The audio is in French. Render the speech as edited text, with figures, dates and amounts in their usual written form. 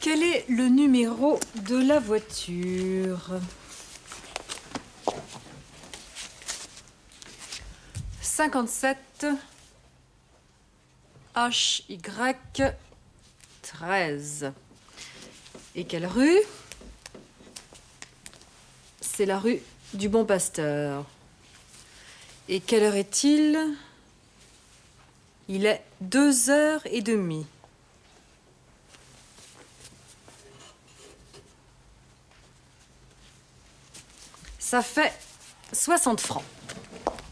Quel est le numéro de la voiture? 57 HY 13. Et quelle rue? C'est la rue du Bon Pasteur. Et quelle heure est-il? Il est 2h30. Ça fait 60 francs.